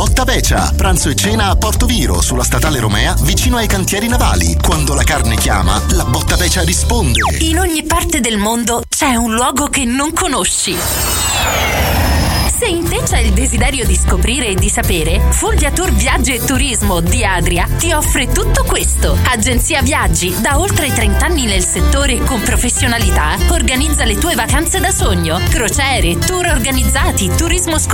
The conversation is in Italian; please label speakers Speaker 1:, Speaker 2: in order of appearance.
Speaker 1: Botta Vecia, pranzo e cena a Porto Viro, sulla statale Romea, vicino ai cantieri navali. Quando la carne chiama, la Botta Vecia risponde.
Speaker 2: In ogni parte del mondo c'è un luogo che non conosci. Se in te c'è il desiderio di scoprire e di sapere, Fulvia Tour Viaggi e Turismo di Adria ti offre tutto questo. Agenzia Viaggi, da oltre 30 anni nel settore con professionalità, organizza le tue vacanze da sogno. Crociere, tour organizzati, turismo